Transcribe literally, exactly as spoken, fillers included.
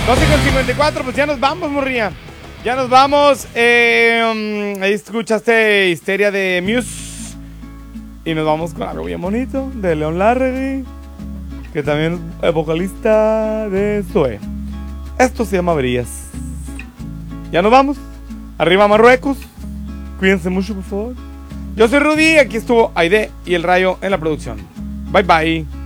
doce con cincuenta y cuatro, pues ya nos vamos, morría. Ya nos vamos. Eh, um, ahí escuchaste Histeria de Muse. Y nos vamos con algo bien bonito de León Larregui, que también es vocalista de Zoe. Esto se llama Brillas. Ya nos vamos. Arriba Marruecos. Cuídense mucho, por favor. Yo soy Rudy, aquí estuvo Aide y el Rayo en la producción. Bye bye.